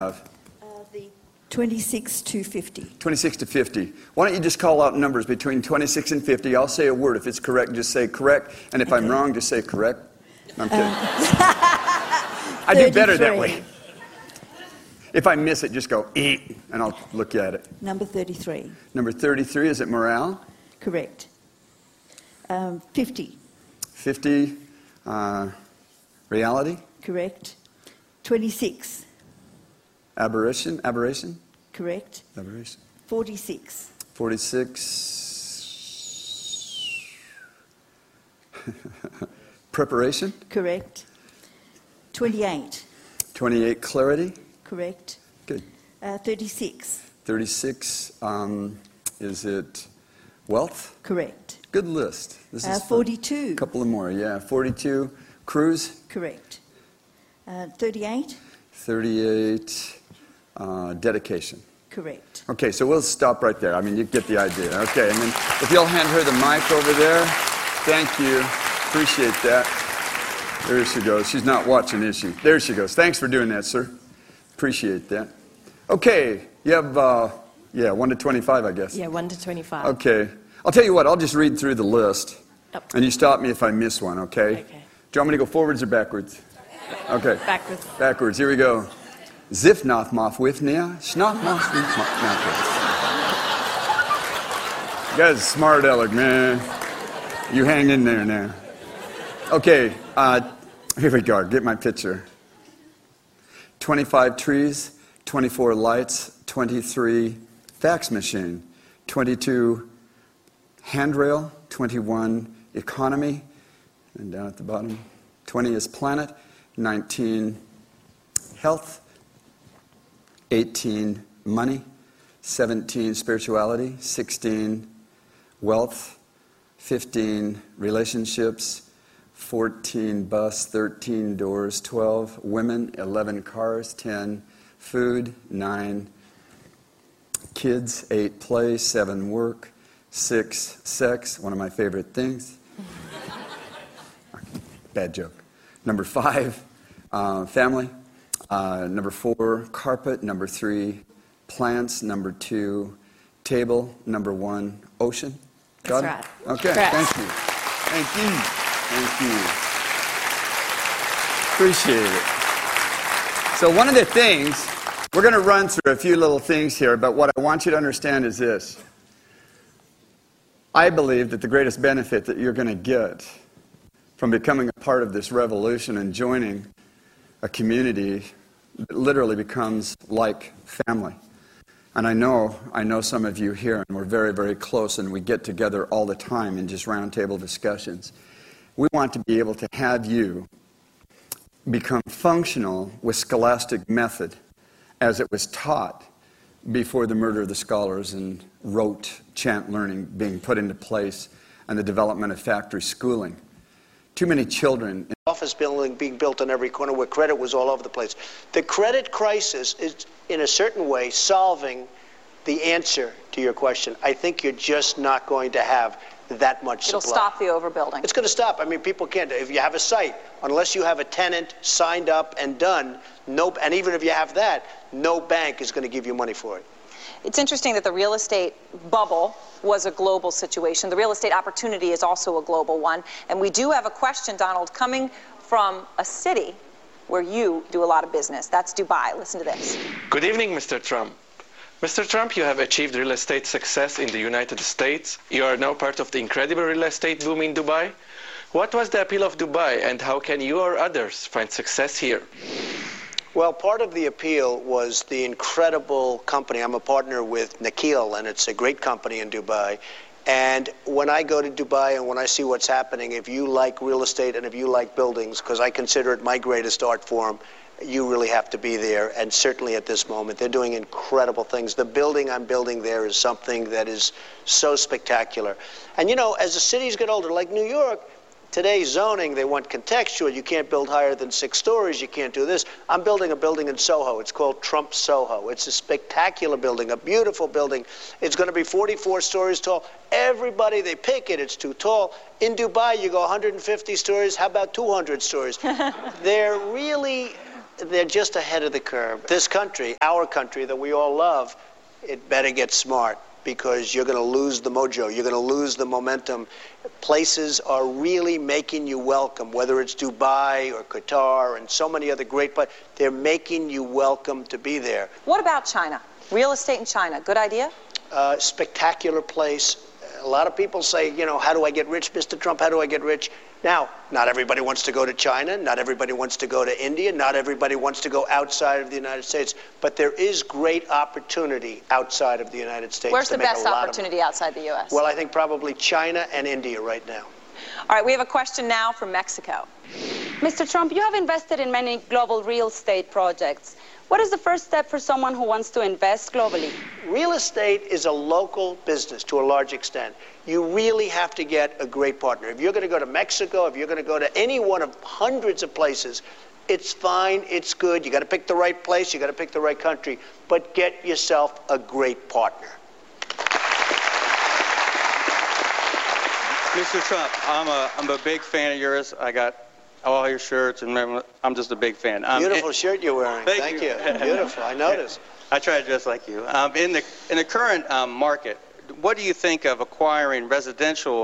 The 26 to 50. 26 to 50. Why don't you just call out numbers between 26 and 50? I'll say a word. If it's correct, just say correct. And if I'm wrong, just say correct. I'm kidding. I do better that way. If I miss it, just go, and I'll look at it. Number 33. Number 33, is it morale? Correct. 50. 50, reality? Correct. 26. Aberration? Correct. Aberration. 46. 46. Preparation? Correct. 28. 28, clarity? Correct. Good. 36. 36, is it wealth? Correct. Good list. This is 42. A couple of more, yeah. 42, cruise? Correct. 38. 38, dedication. Correct. Okay, so we'll stop right there. I mean, you get the idea. Okay, and then if you'll hand her the mic over there. Thank you. Appreciate that. There she goes. She's not watching, is she? There she goes. Thanks for doing that, sir. Appreciate that. Okay, you have, 1 to 25, I guess. Yeah, 1 to 25. Okay. I'll tell you what, I'll just read through the list. Oh. And you stop me if I miss one, okay? Okay. Do you want me to go forwards or backwards? Okay. Backwards. Backwards. Here we go. Zif noth moth withnia, schnoth moth You guys are smart aleck, man. You hang in there now. Okay, here we go. Get my picture. 25 trees, 24 lights, 23 fax machine, 22 handrail, 21 economy, and down at the bottom, 20 is planet, 19 health, 18 money, 17 spirituality, 16 wealth, 15 relationships, 14 bus, 13 doors, 12 women, 11 cars, 10 food, 9 kids, 8 play, 7 work, 6 sex, one of my favorite things. Bad joke. Number 5, family. Number 4, carpet. Number 3, plants. Number 2, table. Number 1, ocean. Got That's it? right. Okay, Correct. thank you. Thank you. Thank you. Appreciate it. So one of the things, we're going to run through a few little things here, but what I want you to understand is this. I believe that the greatest benefit that you're going to get from becoming a part of this revolution and joining a community that literally becomes like family. And I know some of you here, and we're very, very close, and we get together all the time in just roundtable discussions. We want to be able to have you become functional with scholastic method as it was taught before the murder of the scholars and rote chant learning being put into place and the development of factory schooling. Too many children. Office building being built on every corner where credit was all over the place. The credit crisis is, in a certain way, solving the answer to your question. I think you're just not going to have that much supply. It'll stop the overbuilding. It's going to stop. I mean, people can't. If you have a site, unless you have a tenant signed up and done, and even if you have that, no bank is going to give you money for it. It's interesting that the real estate bubble was a global situation. The real estate opportunity is also a global one. And we do have a question, Donald, coming from a city where you do a lot of business. That's Dubai. Listen to this. Good evening, Mr. Trump. Mr. Trump, you have achieved real estate success in the United States. You are now part of the incredible real estate boom in Dubai. What was the appeal of Dubai, and how can you or others find success here? Well, part of the appeal was the incredible company. I'm a partner with Nakheel, and it's a great company in Dubai. And when I go to Dubai and when I see what's happening, if you like real estate and if you like buildings, because I consider it my greatest art form, you really have to be there. And certainly at this moment, they're doing incredible things. The building I'm building there is something that is so spectacular. And you know, as the cities get older, like New York, today's zoning, they want contextual. You can't build higher than 6 stories. You can't do this. I'm building a building in Soho. It's called Trump Soho. It's a spectacular building, a beautiful building. It's going to be 44 stories tall. Everybody, they pick it. It's too tall. In Dubai, you go 150 stories. How about 200 stories? They're really... they're just ahead of the curve. This country, our country that we all love, it better get smart, because you're going to lose the mojo. You're going to lose the momentum. Places are really making you welcome, whether it's Dubai or Qatar and so many other great places. They're making you welcome to be there. What about China? Real estate in China, good idea? Spectacular place. A lot of people say, you know, how do I get rich, Mr. Trump? How do I get rich? Now, not everybody wants to go to China. Not everybody wants to go to India. Not everybody wants to go outside of the United States. But there is great opportunity outside of the United States. Where's the best opportunity outside the U.S.? Well, I think probably China and India right now. All right, we have a question now from Mexico. Mr. Trump, you have invested in many global real estate projects. What is the first step for someone who wants to invest globally? Real estate is a local business to a large extent. You really have to get a great partner. If you're going to go to Mexico, if you're going to go to any one of hundreds of places, it's fine, it's good. You got to pick the right place, you got to pick the right country, but get yourself a great partner. Mr. Trump, I'm a big fan of yours. I got all your shirts, and I'm just a big fan. Beautiful shirt you're wearing. Thank you. Beautiful. I noticed. I try to dress like you. In the current market, what do you think of acquiring residential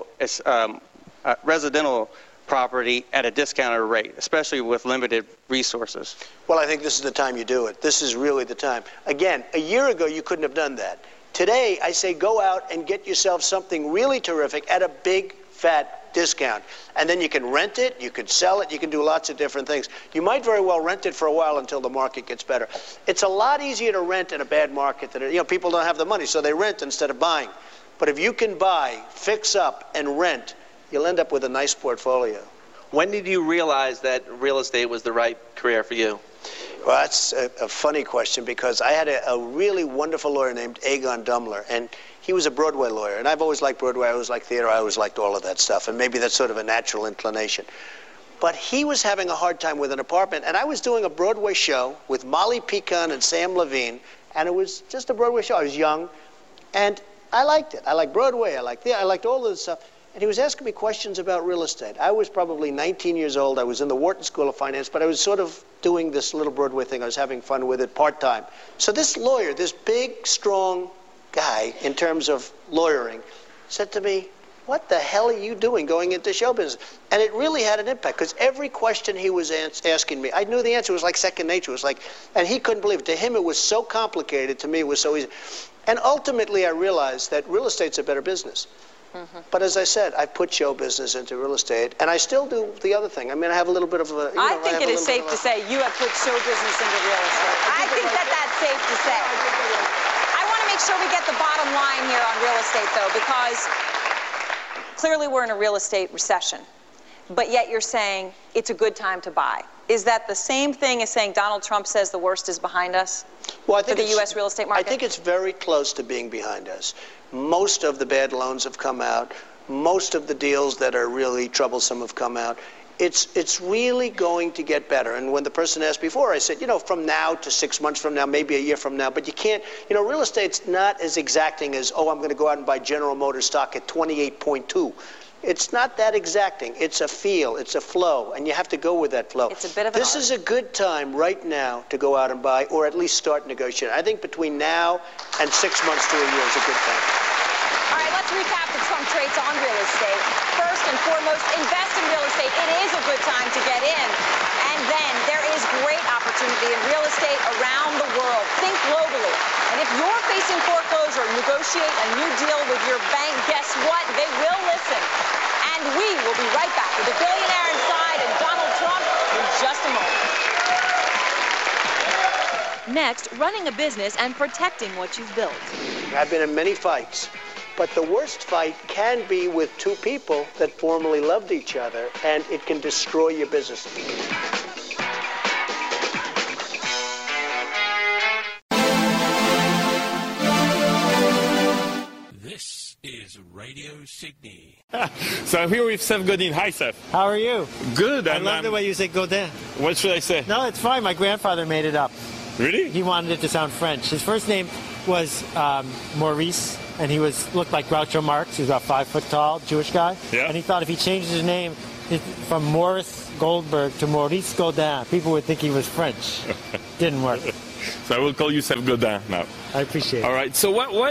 property at a discounted rate, especially with limited resources? Well, I think this is the time you do it. This is really the time. Again, a year ago you couldn't have done that. Today, I say go out and get yourself something really terrific at a big, fat discount. And then you can rent it, you can sell it, you can do lots of different things. You might very well rent it for a while until the market gets better. It's a lot easier to rent in a bad market than, you know, people don't have the money, so they rent instead of buying. But if you can buy, fix up, and rent, you'll end up with a nice portfolio. When did you realize that real estate was the right career for you? Well, that's a funny question, because I had a really wonderful lawyer named Aegon Dumler, and he was a Broadway lawyer. And I've always liked Broadway, I always liked theater, I always liked all of that stuff, and maybe that's sort of a natural inclination. But he was having a hard time with an apartment, and I was doing a Broadway show with Molly Picon and Sam Levine, and it was just a Broadway show. I was young, and I liked it. I liked Broadway, I liked all of this stuff. And he was asking me questions about real estate. I was probably 19 years old. I was in the Wharton School of Finance, but I was sort of doing this little Broadway thing. I was having fun with it part-time. So this lawyer, this big, strong guy in terms of lawyering, said to me, what the hell are you doing going into show business? And it really had an impact, because every question he was asking me, I knew the answer. It was like second nature. It was like, and he couldn't believe it. To him, it was so complicated. To me, it was so easy. And ultimately, I realized that real estate's a better business. But as I said, I put show business into real estate, and I still do the other thing. I mean, I have a little bit of a... I think it is safe to say you have put show business into real estate. I think that's safe to say. I want to make sure we get the bottom line here on real estate, though, because clearly we're in a real estate recession, but yet you're saying it's a good time to buy. Is that the same thing as saying Donald Trump says the worst is behind us for the U.S. real estate market? I think it's very close to being behind us. Most of the bad loans have come out. Most of the deals that are really troublesome have come out. It's really going to get better. And when the person asked before, I said, you know, from now to 6 months from now, maybe a year from now, but you can't, you know, real estate's not as exacting as, oh, I'm going to go out and buy General Motors stock at 28.2. It's not that exacting. It's a feel, it's a flow, and you have to go with that flow. It's a bit of an This is a good time right now to go out and buy, or at least start negotiating. I think between now and 6 months to a year is a good time. All right, let's recap the Trump traits on real estate. First and foremost, invest in real estate. It is a good time to get in. And then there is great opportunity in real estate around the world. Think globally. And if you're facing foreclosure, negotiate a new deal with your bank. Guess what? They will listen. And we will be right back with the Billionaire Inside and Donald Trump in just a moment. Next, running a business and protecting what you've built. I've been in many fights, but the worst fight can be with two people that formerly loved each other, and it can destroy your business. This is Radio Sydney. So I'm here with Seth Godin. Hi, Seth. How are you? Good. I love the way you say Godin. What should I say? No, it's fine. My grandfather made it up. Really? He wanted it to sound French. His first name was Maurice, and he looked like Groucho Marx. He was about 5 foot tall, Jewish guy. Yeah. And he thought if he changed his name from Maurice Goldberg to Maurice Godin. People would think he was French. Didn't work. So I will call you Seth Godin now. I appreciate it. All right. So why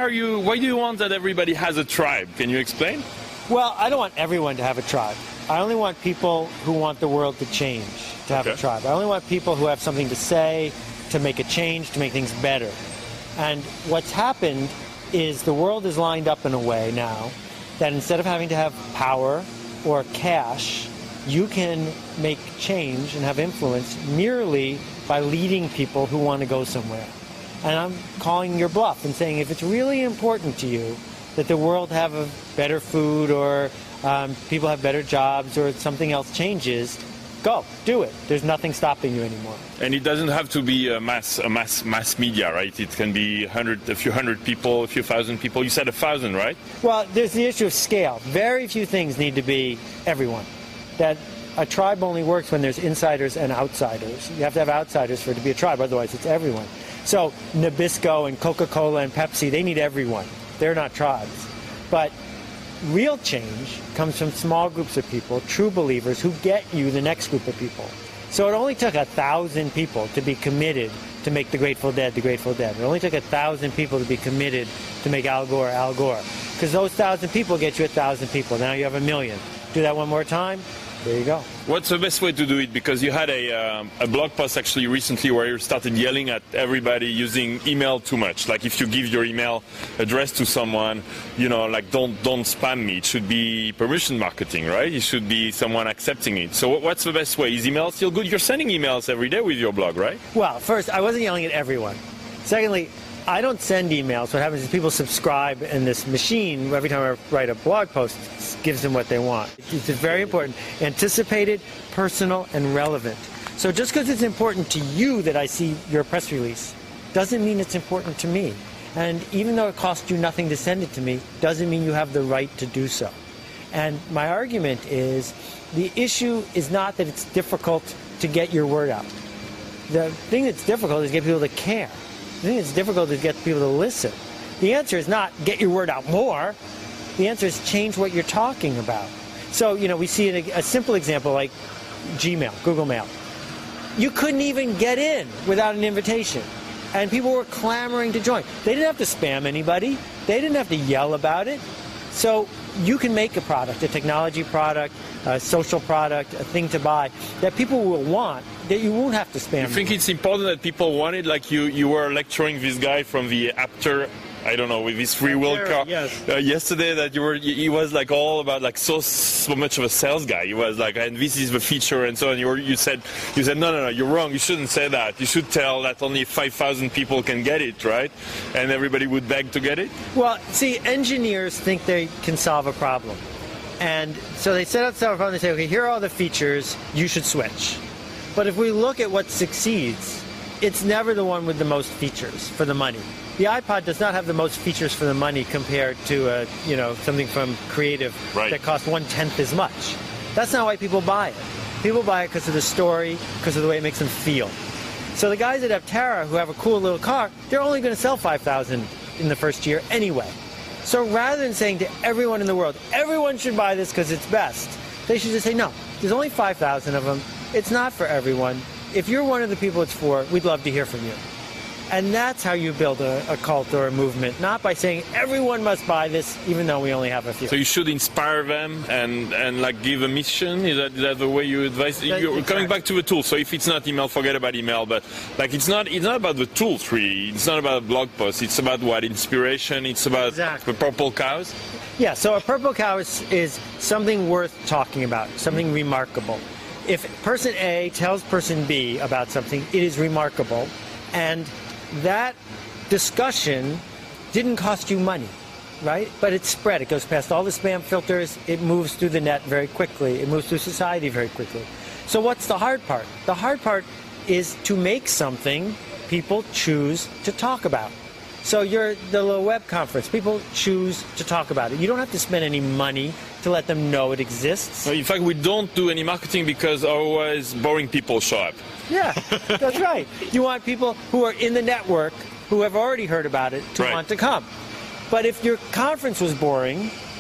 do you want that everybody has a tribe? Can you explain? Well, I don't want everyone to have a tribe. I only want people who want the world to change to have a tribe. I only want people who have something to say, to make a change, to make things better. And what's happened is the world is lined up in a way now that instead of having to have power or cash, you can make change and have influence merely by leading people who want to go somewhere. And I'm calling your bluff and saying if it's really important to you that the world have a better food or people have better jobs or something else changes, go, do it. There's nothing stopping you anymore. And it doesn't have to be a mass media, right? It can be a few hundred people, a few thousand people. You said 1,000, right? Well, there's the issue of scale. Very few things need to be everyone. That a tribe only works when there's insiders and outsiders. You have to have outsiders for it to be a tribe, otherwise it's everyone. So Nabisco and Coca-Cola and Pepsi, they need everyone. They're not tribes. But real change comes from small groups of people, true believers, who get you the next group of people. So it only took 1,000 people to be committed to make the Grateful Dead the Grateful Dead. It only took 1,000 people to be committed to make Al Gore Al Gore. Because those 1,000 people get you 1,000 people. Now you have 1 million. Do that one more time. There you go. What's the best way to do it? Because you had a blog post actually recently where you started yelling at everybody using email too much. Like if you give your email address to someone, like don't spam me. It should be permission marketing, right? It should be someone accepting it. So what's the best way? Is email still good? You're sending emails every day with your blog, right? Well, first, I wasn't yelling at everyone. Secondly, I don't send emails. What happens is people subscribe, and this machine, every time I write a blog post, gives them what they want. It's very important. Anticipated, personal, and relevant. So just because it's important to you that I see your press release doesn't mean it's important to me. And even though it costs you nothing to send it to me, doesn't mean you have the right to do so. And my argument is the issue is not that it's difficult to get your word out. The thing that's difficult is to get people to care. The thing that's difficult is to get people to listen. The answer is not get your word out more. The answer is change what you're talking about. So, we see a simple example like Gmail, Google Mail. You couldn't even get in without an invitation. And people were clamoring to join. They didn't have to spam anybody. They didn't have to yell about it. So you can make a product, a technology product, a social product, a thing to buy that people will want, that you won't have to spam. You think it's important that people want it? Like you were lecturing this guy from the Apter, I don't know, with his free will car yesterday. That he was like all about like so much of a sales guy. He was like, and this is the feature and so on. You said no, you're wrong. You shouldn't say that. You should tell that only 5,000 people can get it, right? And everybody would beg to get it. Well, see, engineers think they can solve a problem, and so they set out to solve a problem. They say, okay, here are all the features. You should switch. But if we look at what succeeds, it's never the one with the most features for the money. The iPod does not have the most features for the money compared to something from Creative that costs 1/10 as much. That's not why people buy it. People buy it because of the story, because of the way it makes them feel. So the guys at Aptera who have a cool little car, they're only going to sell 5,000 in the first year anyway. So rather than saying to everyone in the world, everyone should buy this because it's best, they should just say, no, there's only 5,000 of them. It's not for everyone. If you're one of the people it's for, we'd love to hear from you. And that's how you build a cult or a movement, not by saying everyone must buy this, even though we only have a few. So you should inspire them and like give a mission. Is that the way you advise? You're coming back to the tool. So if it's not email, forget about email. But like it's not about the tools really. It's not about a blog post. It's about what inspiration. It's about the purple cows. Yeah. So a purple cow is something worth talking about, something remarkable. If person A tells person B about something, it is remarkable, and that discussion didn't cost you money, right? But it's spread. It goes past all the spam filters. It moves through the net very quickly. It moves through society very quickly. So what's the hard part? The hard part is to make something people choose to talk about. So the little web conference, people choose to talk about it. You don't have to spend any money to let them know it exists. In fact, we don't do any marketing because otherwise boring people show up. Yeah, that's right. You want people who are in the network, who have already heard about it, to want to come. But if your conference was boring,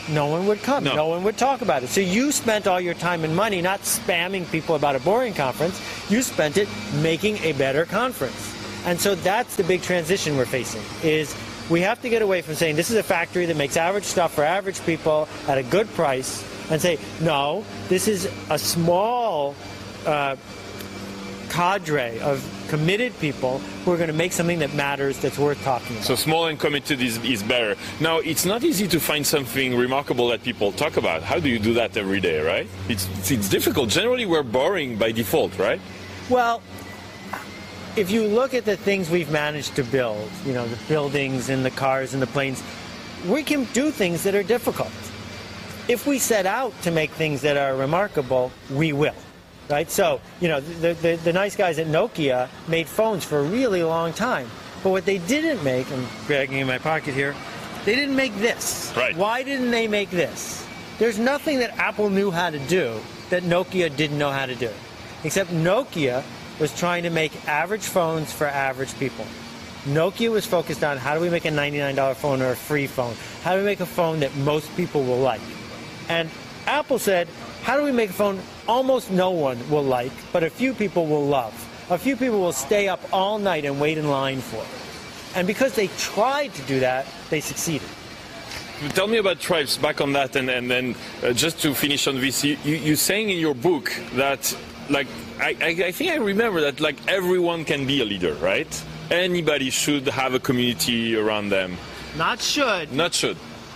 no one would come. No one would talk about it. So you spent all your time and money not spamming people about a boring conference. You spent it making a better conference. And so that's the big transition we're facing, is we have to get away from saying this is a factory that makes average stuff for average people at a good price, and say, no, this is a small cadre of committed people who are going to make something that matters, that's worth talking about. So small and committed is better. Now, it's not easy to find something remarkable that people talk about. How do you do that every day, right? It's difficult. Generally, we're boring by default, right? Well, if you look at the things we've managed to build, you know, the buildings and the cars and the planes, we can do things that are difficult. If we set out to make things that are remarkable, we will. Right? So, you know, the nice guys at Nokia made phones for a really long time. But what they didn't make, I'm dragging in my pocket here, they didn't make this. Right. Why didn't they make this? There's nothing that Apple knew how to do that Nokia didn't know how to do. Except Nokia was trying to make average phones for average people. Nokia was focused on how do we make a $99 phone or a free phone? How do we make a phone that most people will like? And Apple said, how do we make a phone almost no one will like, but a few people will love? A few people will stay up all night and wait in line for it. And because they tried to do that, they succeeded. Tell me about tribes, back on that, and then just to finish on this, you're saying in your book that, like, I think I remember that, like, everyone can be a leader, right? Anybody should have a community around them. Not should. Not should.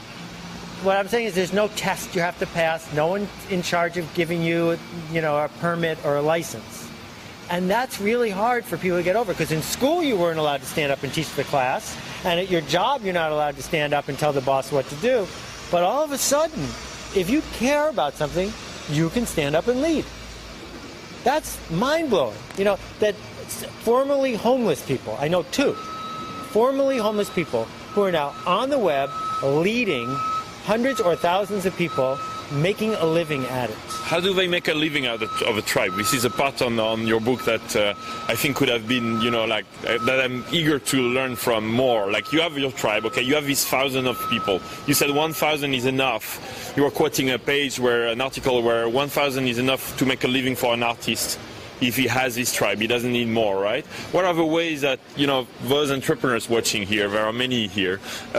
What I'm saying is there's no test you have to pass. No one in charge of giving you, you know, a permit or a license. And that's really hard for people to get over, because in school you weren't allowed to stand up and teach the class, and at your job you're not allowed to stand up and tell the boss what to do. But all of a sudden, if you care about something, you can stand up and lead. That's mind-blowing. You know, that formerly homeless people, I know two, formerly homeless people who are now on the web leading hundreds or thousands of people making a living at it. How do they make a living out of a tribe? This is a part on your book that I think could have been, you know, like, that I'm eager to learn from more. Like, you have your tribe, okay, you have these thousands of people. You said 1,000 is enough. You were quoting a page where, an article where 1,000 is enough to make a living for an artist. If he has his tribe, he doesn't need more, right? What are the ways that, you know, those entrepreneurs watching here, there are many here,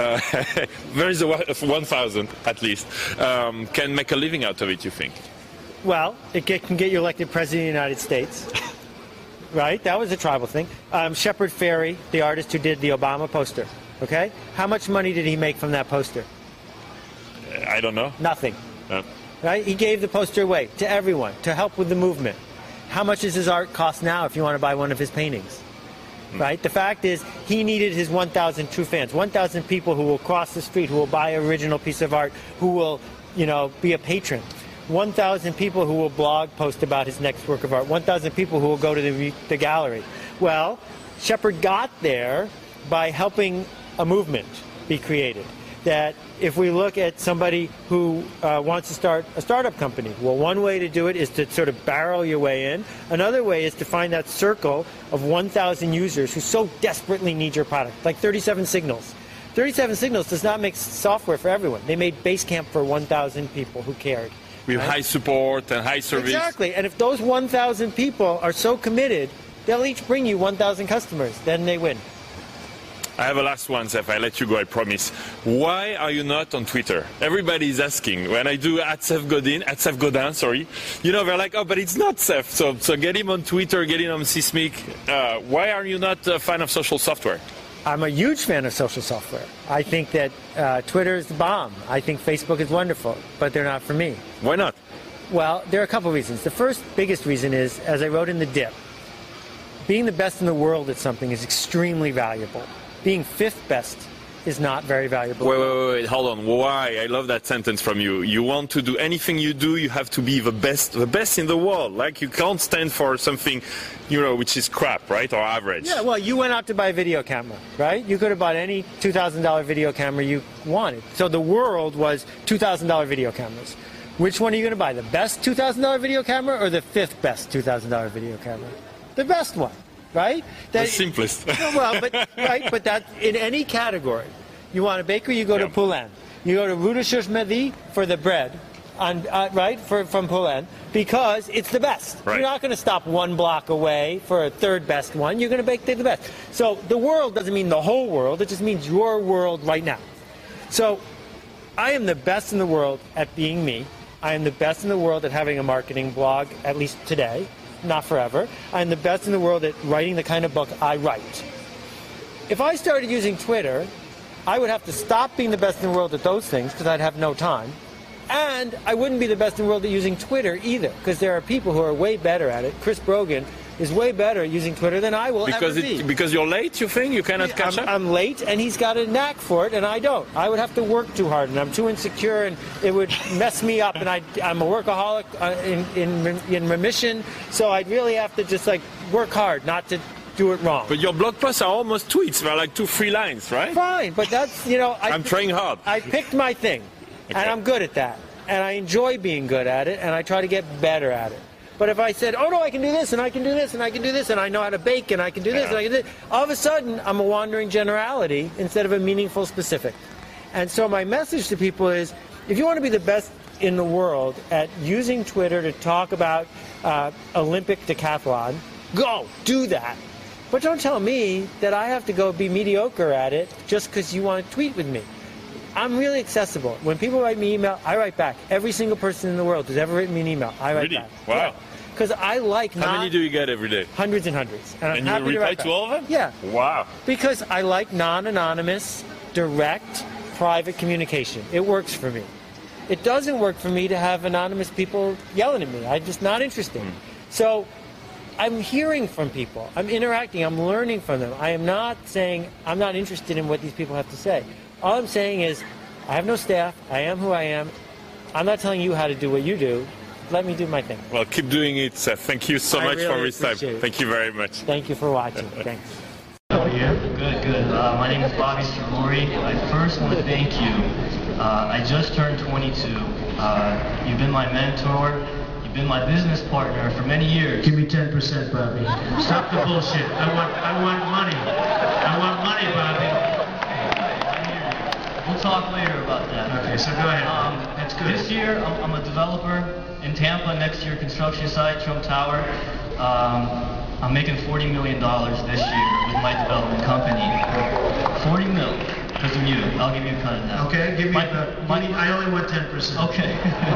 there is 1,000 at least, can make a living out of it, you think? Well, it can get you elected president of the United States, right? That was a tribal thing. Shepard Fairey, the artist who did the Obama poster, okay? How much money did he make from that poster? I don't know. Nothing. Right? He gave the poster away to everyone to help with the movement. How much does his art cost now if you want to buy one of his paintings? Right? The fact is, he needed his 1,000 true fans, 1,000 people who will cross the street, who will buy an original piece of art, who will, you know, be a patron. 1,000 people who will blog post about his next work of art. 1,000 people who will go to the gallery. Well, Shepard got there by helping a movement be created. That if we look at somebody who wants to start a startup company, well, one way to do it is to sort of barrel your way in. Another way is to find that circle of 1,000 users who so desperately need your product, like 37 Signals. 37 Signals does not make software for everyone. They made Basecamp for 1,000 people who cared. With high support and high service. Exactly. And if those 1,000 people are so committed, they'll each bring you 1,000 customers. Then they win. I have a last one, Seth. I let you go, I promise. Why are you not on Twitter? Everybody is asking. When I do @Seth Godin, you know, they're like, oh, but it's not Seth. So get him on Twitter, get him on Sysmic. Why are you not a fan of social software? I'm a huge fan of social software. I think that Twitter is the bomb. I think Facebook is wonderful, but they're not for me. Why not? Well, there are a couple of reasons. The first biggest reason is, as I wrote in the dip, being the best in the world at something is extremely valuable. Being fifth best is not very valuable. Wait, hold on. Why? I love that sentence from you. You want to do anything you do, you have to be the best in the world. Like, you can't stand for something, you know, which is crap, right, or average. Yeah, well, you went out to buy a video camera, right? You could have bought any $2,000 video camera you wanted. So the world was $2,000 video cameras. Which one are you going to buy? The best $2,000 video camera or the fifth best $2,000 video camera? The best one. Right? The simplest. Well, but that in any category. You want a bakery, you go to Poulin. You go to Rudeshmethi for the bread, right, from Poland, because it's the best. Right. You're not going to stop one block away for a third best one. You're going to make the best. So the world doesn't mean the whole world. It just means your world right now. So I am the best in the world at being me. I am the best in the world at having a marketing blog, at least today, not forever. I am the best in the world at writing the kind of book I write. If I started using Twitter, I would have to stop being the best in the world at those things because I'd have no time. And I wouldn't be the best in the world at using Twitter either, because there are people who are way better at it. Chris Brogan is way better at using Twitter than I will ever be. Because you're late, you think? You cannot catch up? I'm late, and he's got a knack for it, and I don't. I would have to work too hard, and I'm too insecure, and it would mess me up, and I'm a workaholic in remission, so I'd really have to just, like, work hard not to do it wrong. But your blog posts are almost tweets. They're like 2-3 lines, right? Fine, but that's, I'm trying hard. I picked my thing, and I'm good at that. And I enjoy being good at it, and I try to get better at it. But if I said, oh no, I can do this, and I can do this, and I can do this, and I know how to bake, and I can do this, and I can do this, all of a sudden, I'm a wandering generality instead of a meaningful specific. And so my message to people is, if you want to be the best in the world at using Twitter to talk about Olympic decathlon, go, do that. But don't tell me that I have to go be mediocre at it just because you want to tweet with me. I'm really accessible. When people write me email, I write back. Every single person in the world who's ever written me an email, I write back. Wow. Because I like How many do you get every day? Hundreds and hundreds. And I'm you reply to all of them? Yeah. Wow. Because I like non-anonymous, direct, private communication. It works for me. It doesn't work for me to have anonymous people yelling at me. I'm just not interested. So I'm hearing from people. I'm interacting. I'm learning from them. I am not saying I'm not interested in what these people have to say. All I'm saying is I have no staff. I am who I am. I'm not telling you how to do what you do. Let me do my thing. Well, keep doing it, Seth. Thank you so much for this time. Thank you very much. Thank you for watching. Thanks. How are you? Good. My name is Bobby Sirori. I first want to thank you. I just turned 22. You've been my mentor. You've been my business partner for many years. Give me 10%, Bobby. Stop the bullshit. I want money. I want money, Bobby. We'll talk later about that. Okay, so go ahead. That's good. This year, I'm a developer in Tampa next to your construction site, Trump Tower. I'm making $40 million this year with my development company. 40 mil, because of you. I'll give you a cut of that. Okay, give me I only want 10%. Okay.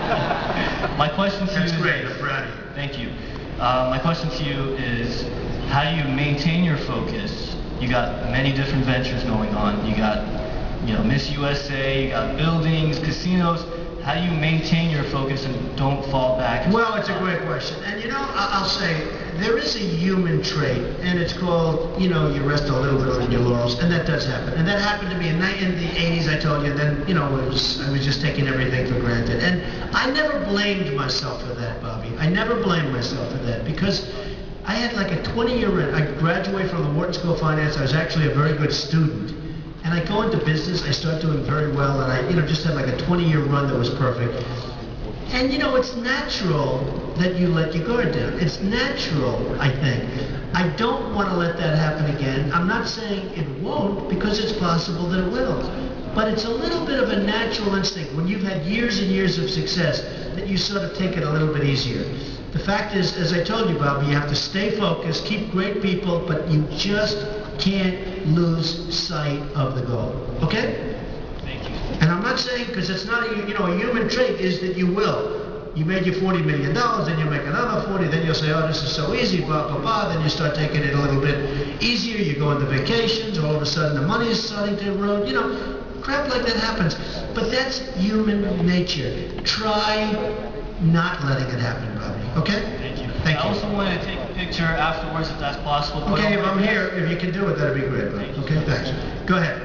My question to you is... That's great, I'm proud of you. Thank you. My question to you is, how do you maintain your focus? You got many different ventures going on. You got Miss USA, you got buildings, casinos. How do you maintain your focus and don't fall back? Well, it's a great question. And I'll say, there is a human trait, and it's called, you rest a little bit on your laurels, and that does happen. And that happened to me in the 80s, I told you, then, I was just taking everything for granted. And I never blamed myself for that, Bobby. I never blamed myself for that, because I had like a 20-year run. I graduated from the Wharton School of Finance. I was actually a very good student. And I go into business, I start doing very well, and I just had like a 20-year run that was perfect. And it's natural that you let your guard down. It's natural, I think. I don't want to let that happen again. I'm not saying it won't, because it's possible that it will. But it's a little bit of a natural instinct when you've had years and years of success that you sort of take it a little bit easier. The fact is, as I told you, Bobby, you have to stay focused, keep great people, but you just can't lose sight of the goal. Okay? Thank you. And I'm not saying, because it's not a human trait is that you will. You made your $40 million, then you make another 40, then you'll say, oh, this is so easy, blah, blah, blah. Then you start taking it a little bit easier. You go into vacations, all of a sudden the money is starting to erode. Crap like that happens. But that's human nature. Try not letting it happen, Bobby. Okay? Thank you. Thank you. I also wanted to take a picture afterwards, if that's possible. Okay, if I'm here, if you can do it, that'd be great, Bobby. Okay, thanks. Go ahead.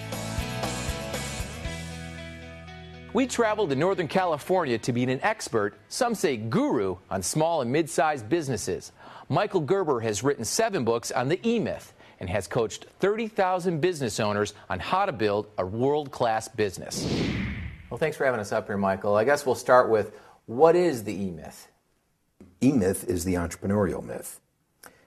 We traveled to Northern California to meet an expert, some say guru, on small and mid-sized businesses. Michael Gerber has written 7 books on the E-Myth and has coached 30,000 business owners on how to build a world-class business. Well, thanks for having us up here, Michael. I guess we'll start with, what is the E-Myth? E-Myth is the entrepreneurial myth.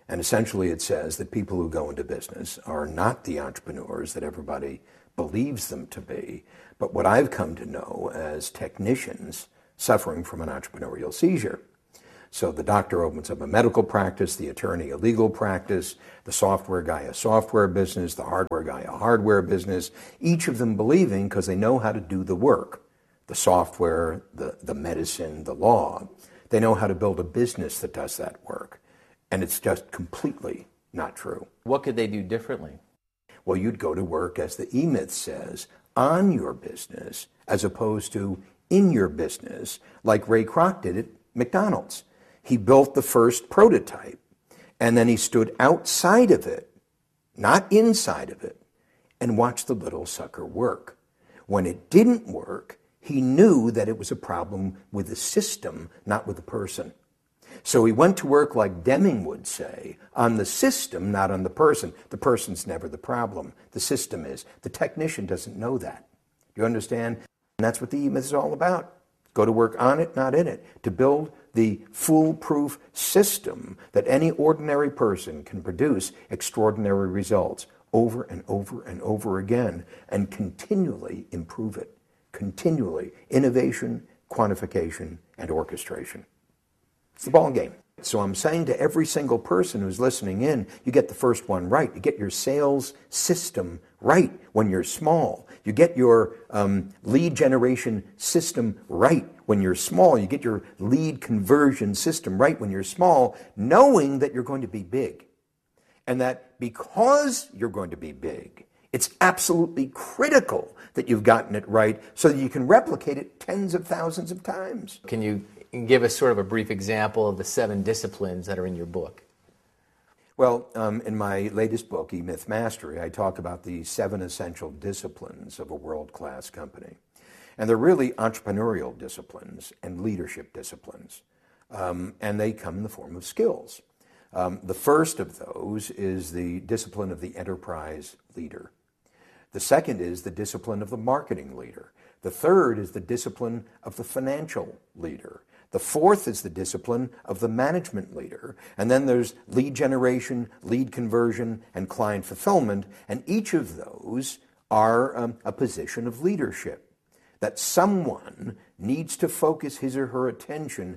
And essentially it says that people who go into business are not the entrepreneurs that everybody believes them to be, but what I've come to know as technicians suffering from an entrepreneurial seizure. So the doctor opens up a medical practice, the attorney a legal practice, the software guy a software business, the hardware guy a hardware business, each of them believing, because they know how to do the work, the software, the medicine, the law, they know how to build a business that does that work. And it's just completely not true. What could they do differently? Well, you'd go to work, as the E-Myth says, on your business, as opposed to in your business, like Ray Kroc did at McDonald's. He built the first prototype, and then he stood outside of it, not inside of it, and watched the little sucker work. When it didn't work, he knew that it was a problem with the system, not with the person. So he went to work, like Deming would say, on the system, not on the person. The person's never the problem. The system is. The technician doesn't know that. Do you understand? And that's what the E-Myth is all about. Go to work on it, not in it, to build the foolproof system that any ordinary person can produce extraordinary results over and over and over again, and continually improve it. Continually. Innovation, quantification, and orchestration. It's the ball game. So I'm saying to every single person who's listening in, you get the first one right. You get your sales system right when you're small. You get your lead generation system right when you're small. You get your lead conversion system right when you're small, knowing that you're going to be big. And that because you're going to be big, it's absolutely critical that you've gotten it right so that you can replicate it tens of thousands of times. Can you give us sort of a brief example of the 7 disciplines that are in your book? Well, in my latest book, E-Myth Mastery, I talk about the 7 essential disciplines of a world-class company. And they're really entrepreneurial disciplines and leadership disciplines. And they come in the form of skills. The first of those is the discipline of the enterprise leader. The second is the discipline of the marketing leader. The third is the discipline of the financial leader. The fourth is the discipline of the management leader. And then there's lead generation, lead conversion, and client fulfillment. And each of those are a position of leadership. That someone needs to focus his or her attention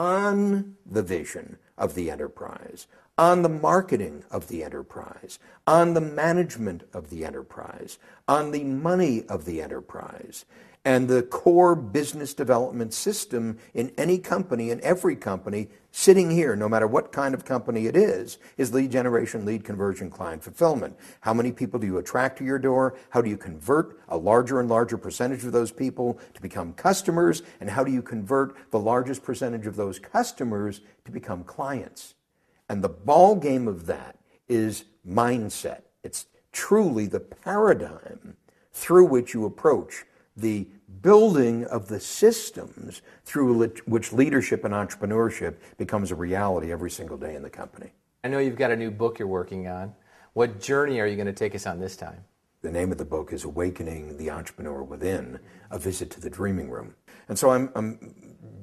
on the vision of the enterprise, on the marketing of the enterprise, on the management of the enterprise, on the money of the enterprise. And the core business development system in any company, in every company, sitting here, no matter what kind of company it is lead generation, lead conversion, client fulfillment. How many people do you attract to your door? How do you convert a larger and larger percentage of those people to become customers? And how do you convert the largest percentage of those customers to become clients? And the ball game of that is mindset. It's truly the paradigm through which you approach the building of the systems through which leadership and entrepreneurship becomes a reality every single day in the company. I know you've got a new book you're working on. What journey are you going to take us on this time? The name of the book is Awakening the Entrepreneur Within, A Visit to the Dreaming Room. And so I'm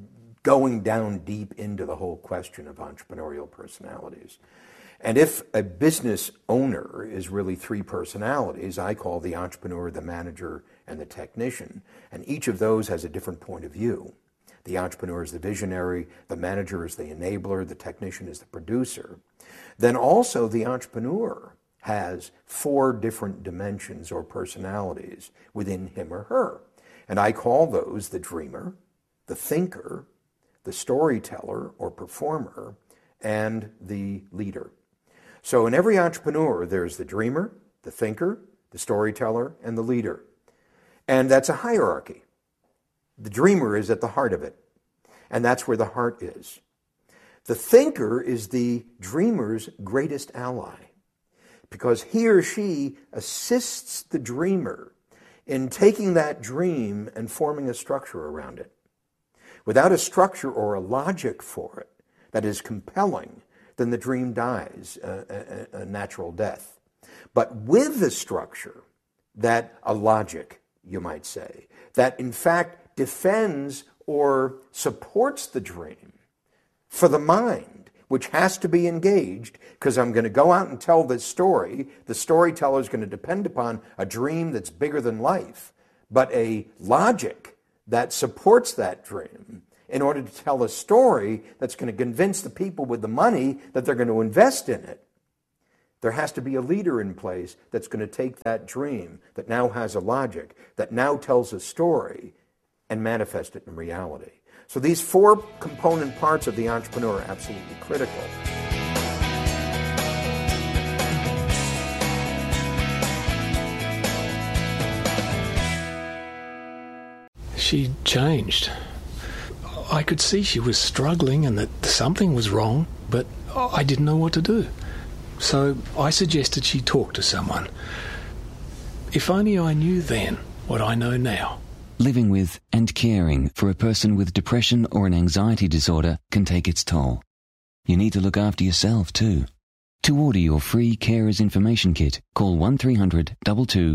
going down deep into the whole question of entrepreneurial personalities. And if a business owner is really 3 personalities, I call the entrepreneur, the manager, and the technician, and each of those has a different point of view. The entrepreneur is the visionary, the manager is the enabler, the technician is the producer. Then also the entrepreneur has 4 different dimensions or personalities within him or her. And I call those the dreamer, the thinker, the storyteller or performer, and the leader. So in every entrepreneur, there's the dreamer, the thinker, the storyteller, and the leader. And that's a hierarchy. The dreamer is at the heart of it, and that's where the heart is. The thinker is the dreamer's greatest ally, because he or she assists the dreamer in taking that dream and forming a structure around it. Without a structure or a logic for it that is compelling, then the dream dies a natural death. But with the structure, that a logic, you might say, that in fact defends or supports the dream for the mind, which has to be engaged because I'm going to go out and tell this story. The storyteller is going to depend upon a dream that's bigger than life, but a logic that supports that dream in order to tell a story that's going to convince the people with the money that they're going to invest in it. There has to be a leader in place that's going to take that dream that now has a logic, that now tells a story, and manifest it in reality. So these four component parts of the entrepreneur are absolutely critical. She changed. I could see she was struggling and that something was wrong, but I didn't know what to do. So I suggested she talk to someone. If only I knew then what I know now. Living with and caring for a person with depression or an anxiety disorder can take its toll. You need to look after yourself too. To order your free Carers Information Kit, call 1300 22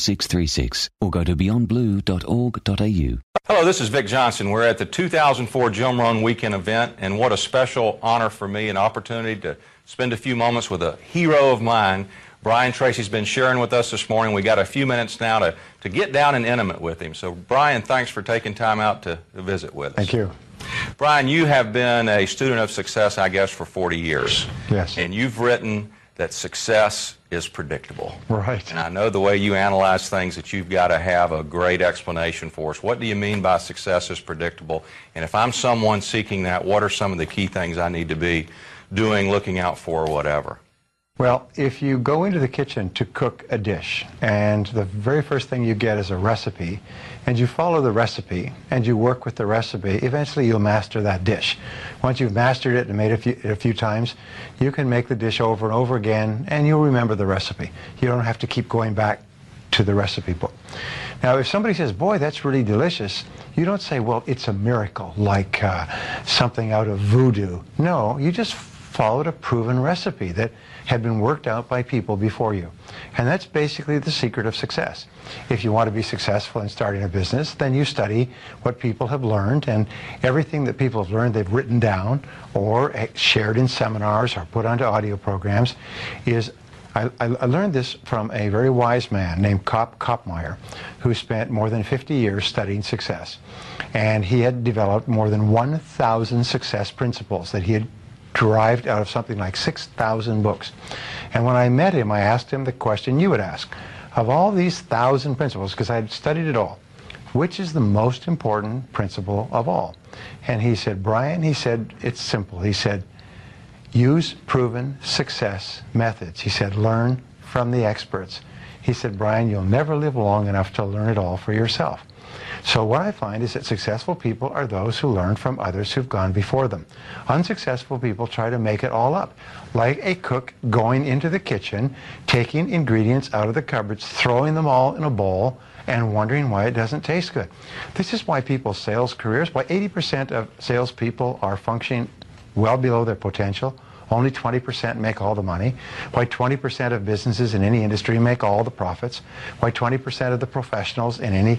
4636 or go to beyondblue.org.au. Hello, this is Vic Johnson. We're at the 2004 Jim Rohn Weekend event, and what a special honor for me, an opportunity to spend a few moments with a hero of mine. Brian Tracy's been sharing with us this morning. We got a few minutes now to get down and intimate with him. So, Brian, thanks for taking time out to visit with us. Thank you. Brian, you have been a student of success, I guess, for 40 years. Yes. And you've written that success is predictable. Right. And I know the way you analyze things that you've got to have a great explanation for us. What do you mean by success is predictable? And if I'm someone seeking that, what are some of the key things I need to be doing, looking out for, whatever? Well, if you go into the kitchen to cook a dish, and the very first thing you get is a recipe, and you follow the recipe, and you work with the recipe, eventually you'll master that dish. Once you've mastered it and made it a few times, you can make the dish over and over again, and you'll remember the recipe. You don't have to keep going back to the recipe book. Now, if somebody says, boy, that's really delicious, you don't say, well, it's a miracle, like something out of voodoo. No, you just followed a proven recipe that had been worked out by people before you. And that's basically the secret of success. If you want to be successful in starting a business, then you study what people have learned, and everything that people have learned they've written down or shared in seminars or put onto audio programs is I learned this from a very wise man named Kopmeyer, who spent more than 50 years studying success. And he had developed more than 1,000 success principles that he had derived out of something like 6,000 books. And when I met him, I asked him the question you would ask. Of all these 1,000 principles, because I had studied it all, which is the most important principle of all? And he said, Brian, he said, it's simple. He said, use proven success methods. He said, learn from the experts. He said, Brian, you'll never live long enough to learn it all for yourself. So what I find is that successful people are those who learn from others who've gone before them. Unsuccessful people try to make it all up, like a cook going into the kitchen, taking ingredients out of the cupboards, throwing them all in a bowl, and wondering why it doesn't taste good. This is why people's sales careers, why 80% of salespeople are functioning well below their potential. Only 20% make all the money. Why 20% of businesses in any industry make all the profits. Why 20% of the professionals in any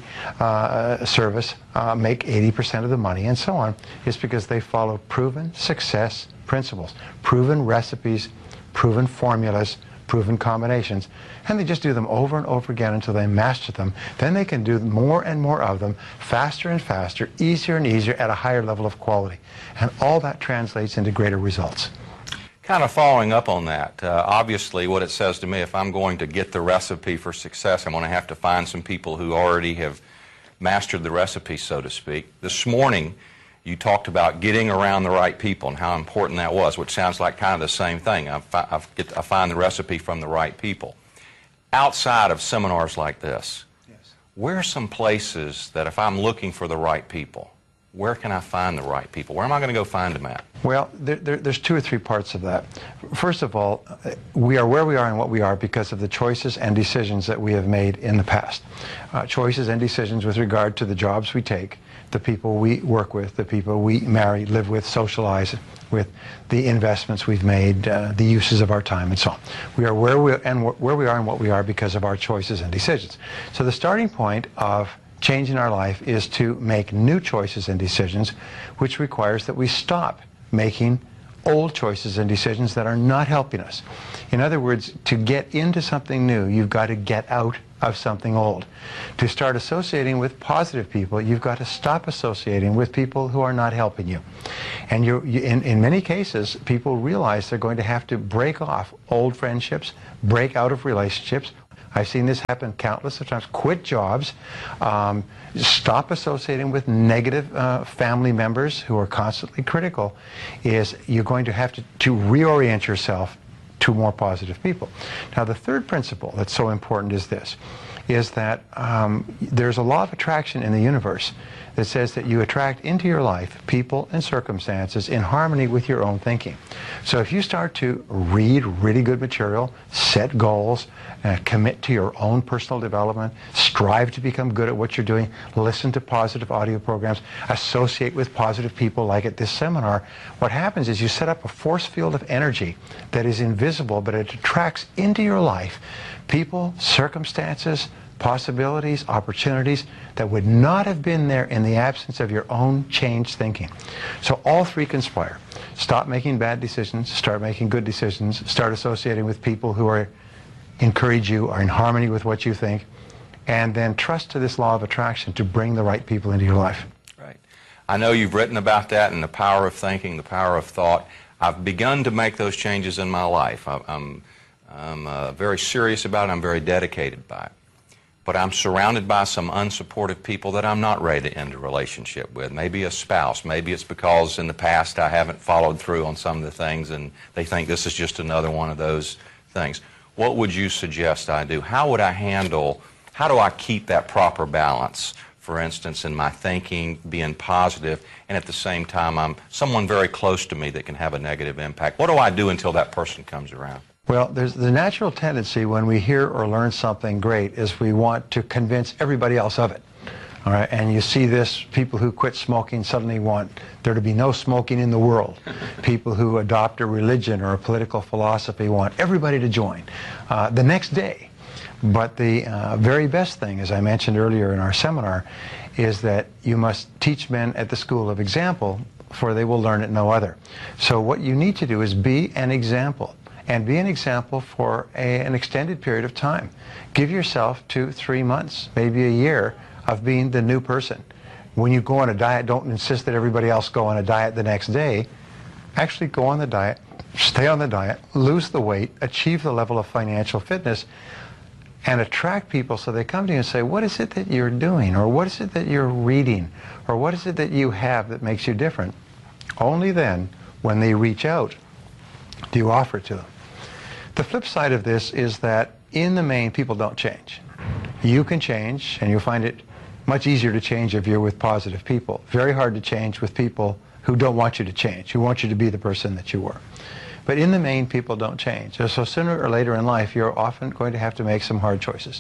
service make 80% of the money, and so on, is because they follow proven success principles, proven recipes, proven formulas, proven combinations, and they just do them over and over again until they master them. Then they can do more and more of them, faster and faster, easier and easier, at a higher level of quality. And all that translates into greater results. Kind of following up on that, obviously what it says to me, if I'm going to get the recipe for success, I'm going to have to find some people who already have mastered the recipe, so to speak. This morning, you talked about getting around the right people and how important that was, which sounds like kind of the same thing. I find the recipe from the right people. Outside of seminars like this, where are some places that if I'm looking for the right people, where can I find the right people? Where am I going to go find them at? Well, there's two or three parts of that. First of all, we are where we are and what we are because of the choices and decisions that we have made in the past. Choices and decisions with regard to the jobs we take, the people we work with, the people we marry, live with, socialize with, the investments we've made, the uses of our time, and so on. We are where we are and what we are because of our choices and decisions. So the starting point of change in our life is to make new choices and decisions, which requires that we stop making old choices and decisions that are not helping us. In other words, to get into something new, you've got to get out of something old. To start associating with positive people, you've got to stop associating with people who are not helping you. And in many cases, people realize they're going to have to break off old friendships, break out of relationships. I've seen this happen countless of times. Quit jobs, stop associating with negative family members who are constantly critical. You're going to have to reorient yourself to more positive people. Now, the third principle that's so important is this, is that there's a law of attraction in the universe that says that you attract into your life people and circumstances in harmony with your own thinking. So if you start to read really good material, set goals, commit to your own personal development, strive to become good at what you're doing, listen to positive audio programs, associate with positive people like at this seminar, what happens is you set up a force field of energy that is invisible, but it attracts into your life people, circumstances, possibilities, opportunities that would not have been there in the absence of your own changed thinking. So all three conspire. Stop making bad decisions, start making good decisions, start associating with people who encourage you, are in harmony with what you think, and then trust to this law of attraction to bring the right people into your life. Right. I know you've written about that and the power of thinking, the power of thought. I've begun to make those changes in my life. I'm very serious about it. I'm very dedicated by it. But I'm surrounded by some unsupportive people that I'm not ready to end a relationship with. Maybe a spouse. Maybe it's because in the past I haven't followed through on some of the things and they think this is just another one of those things. What would you suggest I do? How do I keep that proper balance, for instance, in my thinking, being positive, and at the same time I'm someone very close to me that can have a negative impact? What do I do until that person comes around? Well, there's the natural tendency when we hear or learn something great is we want to convince everybody else of it. All right, and you see this, people who quit smoking suddenly want there to be no smoking in the world. People who adopt a religion or a political philosophy want everybody to join the next day. But the very best thing, as I mentioned earlier in our seminar, is that you must teach men at the school of example, for they will learn it no other. So what you need to do is be an example. And be an example for an extended period of time. Give yourself 2-3 months, maybe a year, of being the new person. When you go on a diet, don't insist that everybody else go on a diet the next day. Actually go on the diet, stay on the diet, lose the weight, achieve the level of financial fitness, and attract people so they come to you and say, what is it that you're doing? Or what is it that you're reading? Or what is it that you have that makes you different? Only then, when they reach out, do you offer it to them. The flip side of this is that in the main, people don't change. You can change, and you'll find it much easier to change if you're with positive people. Very hard to change with people who don't want you to change, who want you to be the person that you were. But in the main, people don't change. So sooner or later in life, you're often going to have to make some hard choices.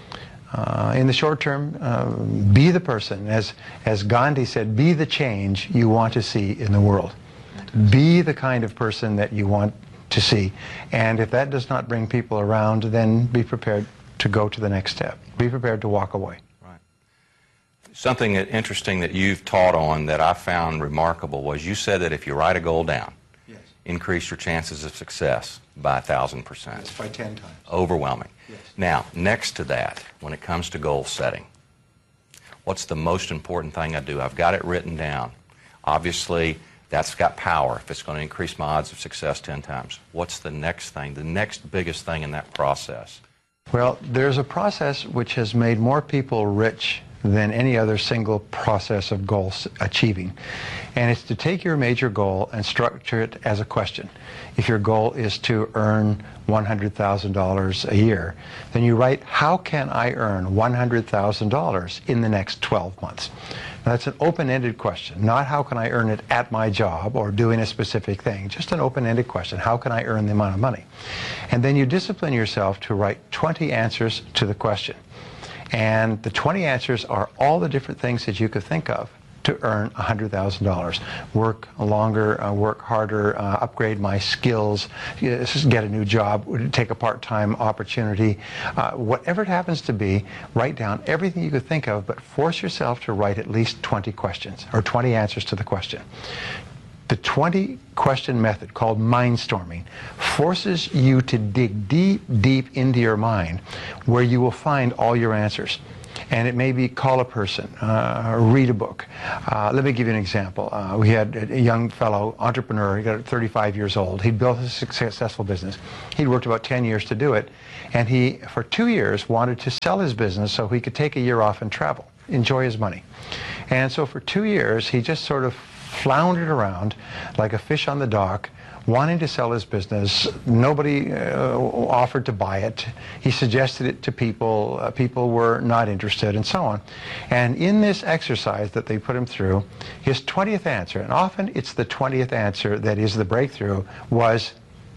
In the short term, be the person. As Gandhi said, be the change you want to see in the world. Be the kind of person that you want to see. And if that does not bring people around, then be prepared to go to the next step. Be prepared to walk away. Right. Something interesting that you've taught on that I found remarkable was you said that if you write a goal down, yes, increase your chances of success by 1,000%. That's by 10 times. Overwhelming. Yes. Now, next to that, when it comes to goal setting, what's the most important thing I do? I've got it written down. Obviously, that's got power if it's going to increase my odds of success 10 times. What's the next thing, the next biggest thing in that process? Well, there's a process which has made more people rich than any other single process of goal achieving. And it's to take your major goal and structure it as a question. If your goal is to earn $100,000 a year, then you write, how can I earn $100,000 in the next 12 months? Now, that's an open-ended question, not how can I earn it at my job or doing a specific thing, just an open-ended question, how can I earn the amount of money? And then you discipline yourself to write 20 answers to the question. And the 20 answers are all the different things that you could think of to earn $100,000. Work longer, work harder, upgrade my skills, get a new job, take a part-time opportunity. Whatever it happens to be, write down everything you could think of, but force yourself to write at least 20 questions, or 20 answers to the question. The 20-question method, called mindstorming, forces you to dig deep, deep into your mind where you will find all your answers. And it may be call a person, read a book. Let me give you an example. We had a young fellow, entrepreneur, he got 35 years old. He'd built a successful business. He'd worked about 10 years to do it. And he, for 2 years, wanted to sell his business so he could take a year off and travel, enjoy his money. And so for 2 years, he just sort of floundered around like a fish on the dock, wanting to sell his business. Nobody offered to buy it. He suggested it to people. People were not interested, and so on. And in this exercise that they put him through, his 20th answer, and often it's the 20th answer that is the breakthrough, was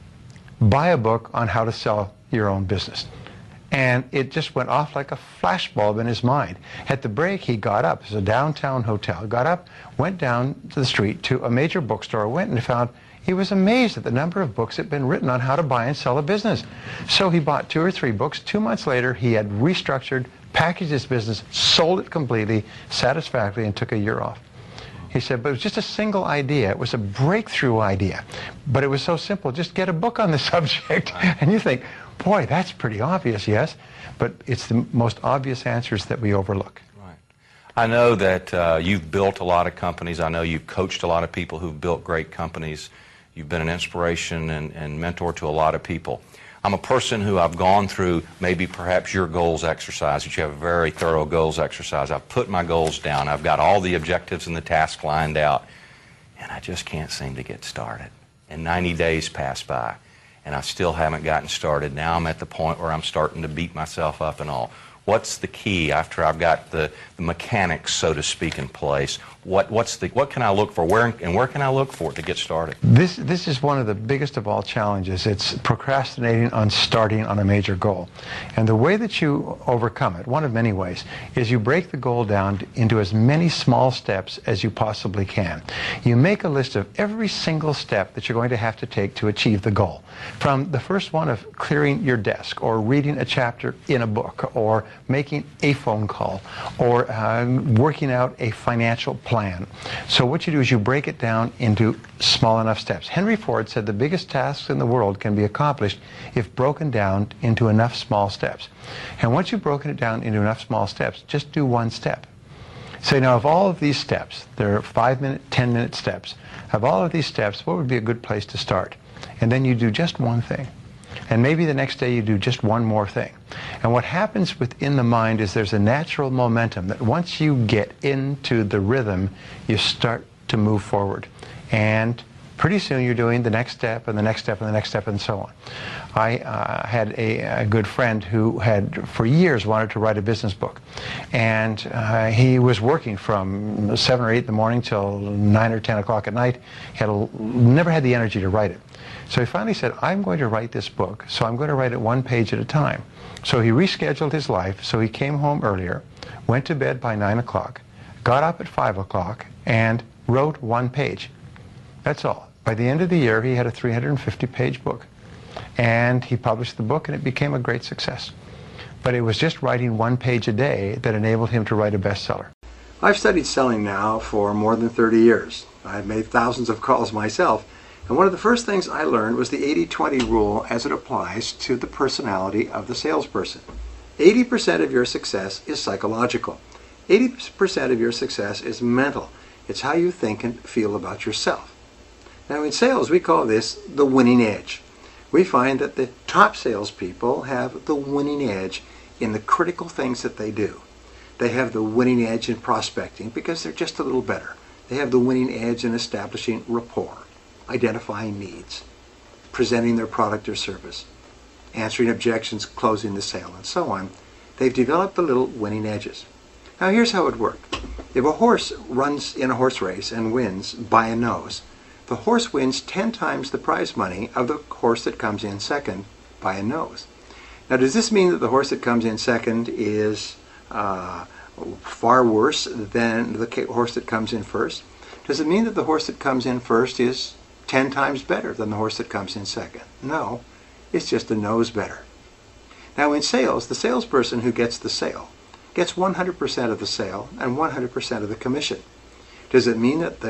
buy a book on how to sell your own business. And it just went off like a flashbulb in his mind. At the break, he got up. It was a downtown hotel. Got up, went down to the street to a major bookstore, went and found, he was amazed at the number of books that had been written on how to buy and sell a business. So he bought 2 or 3 books. 2 months later, he had restructured, packaged his business, sold it completely, satisfactorily, and took a year off. He said, but it was just a single idea. It was a breakthrough idea. But it was so simple. Just get a book on the subject. And you think, boy, that's pretty obvious, yes. But it's the most obvious answers that we overlook. Right. I know that you've built a lot of companies. I know you've coached a lot of people who've built great companies. You've been an inspiration and mentor to a lot of people. I'm a person who I've gone through maybe perhaps your goals exercise, that you have a very thorough goals exercise. I've put my goals down. I've got all the objectives and the tasks lined out, and I just can't seem to get started. And 90 days pass by, and I still haven't gotten started. Now I'm at the point where I'm starting to beat myself up and all. What's the key after I've got the mechanics, so to speak, in place? What can I look for? Where can I look for it to get started? This is one of the biggest of all challenges. It's procrastinating on starting on a major goal. And the way that you overcome it, one of many ways, is you break the goal down into as many small steps as you possibly can. You make a list of every single step that you're going to have to take to achieve the goal. From the first one of clearing your desk, or reading a chapter in a book, or making a phone call, or working out a financial plan. So what you do is you break it down into small enough steps. Henry Ford said the biggest tasks in the world can be accomplished if broken down into enough small steps. And once you've broken it down into enough small steps, just do one step. Say, now, of all of these steps, there are 5-minute, 10-minute steps. Of all of these steps, what would be a good place to start? And then you do just one thing. And maybe the next day you do just one more thing. And what happens within the mind is there's a natural momentum that once you get into the rhythm, you start to move forward. And pretty soon you're doing the next step and the next step and the next step and so on. I had a good friend who had for years wanted to write a business book. And he was working from 7 or 8 in the morning till 9 or 10 o'clock at night. He never had the energy to write it. So he finally said, I'm going to write this book, so I'm going to write it 1 page at a time. So he rescheduled his life, so he came home earlier, went to bed by 9 o'clock, got up at 5 o'clock, and wrote 1 page. That's all. By the end of the year, he had a 350-page book. And he published the book, and it became a great success. But it was just writing 1 page a day that enabled him to write a bestseller. I've studied selling now for more than 30 years. I've made thousands of calls myself. And one of the first things I learned was the 80-20 rule as it applies to the personality of the salesperson. 80% of your success is psychological. 80% of your success is mental. It's how you think and feel about yourself. Now in sales, we call this the winning edge. We find that the top salespeople have the winning edge in the critical things that they do. They have the winning edge in prospecting because they're just a little better. They have the winning edge in establishing rapport, identifying needs, presenting their product or service, answering objections, closing the sale, and so on. They've developed the little winning edges. Now here's how it worked. If a horse runs in a horse race and wins by a nose, the horse wins 10 times the prize money of the horse that comes in second by a nose. Now does this mean that the horse that comes in second is far worse than the horse that comes in first? Does it mean that the horse that comes in first is 10 times better than the horse that comes in second? No, it's just a nose better. Now in sales, the salesperson who gets the sale gets 100% of the sale and 100% of the commission. Does it mean that the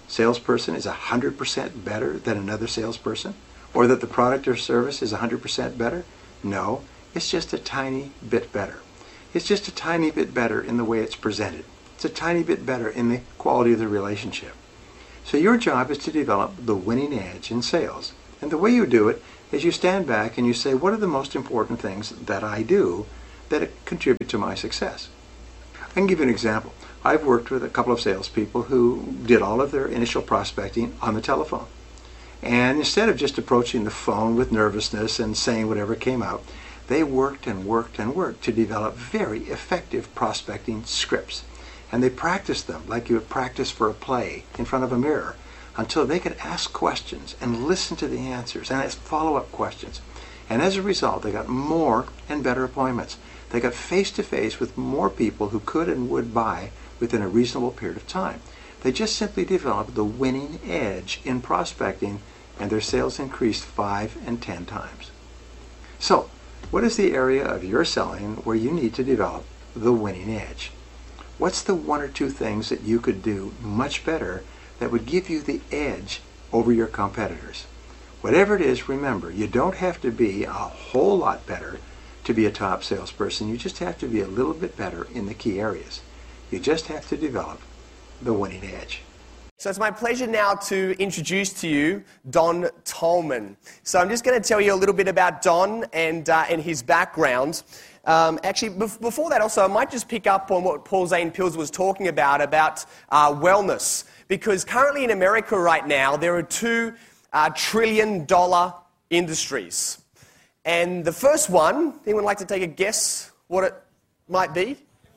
salesperson is 100% better than another salesperson, or that the product or service is 100% better. No, it's just a tiny bit better. It's just a tiny bit better in the way it's presented. It's a tiny bit better in the quality of the relationship. So your job is to develop the winning edge in sales. And the way you do it is you stand back and you say, what are the most important things that I do that contribute to my success? I can give you an example. I've worked with a couple of salespeople who did all of their initial prospecting on the telephone. And instead of just approaching the phone with nervousness and saying whatever came out, they worked and worked and worked to develop very effective prospecting scripts. And they practiced them like you would practice for a play in front of a mirror until they could ask questions and listen to the answers and ask follow-up questions. And as a result, they got more and better appointments. They got face-to-face with more people who could and would buy within a reasonable period of time. They just simply developed the winning edge in prospecting, and their sales increased 5 and 10 times. So, what is the area of your selling where you need to develop the winning edge? What's the one or two things that you could do much better that would give you the edge over your competitors? Whatever it is, remember, you don't have to be a whole lot better to be a top salesperson. You just have to be a little bit better in the key areas. You just have to develop the winning edge. So it's my pleasure now to introduce to you Don Tolman. So I'm just going to tell you a little bit about Don and his background. Actually, before that also, I might just pick up on what Paul Zane Pills was talking about wellness. Because currently in America right now, there are two $2 trillion industries. And the first one, anyone like to take a guess what it might be?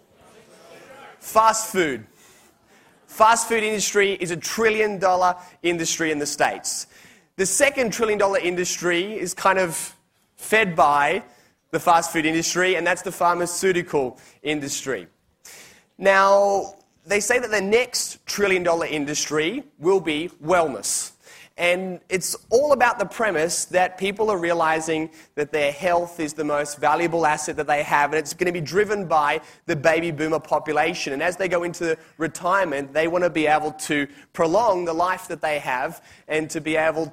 Fast food. Fast food industry is a $1 trillion industry in the States. The second $1 trillion industry is kind of fed by the fast food industry, and that's the pharmaceutical industry. Now, they say that the next $1 trillion industry will be wellness. And it's all about the premise that people are realizing that their health is the most valuable asset that they have, and it's going to be driven by the baby boomer population. And as they go into retirement, they want to be able to prolong the life that they have and to be able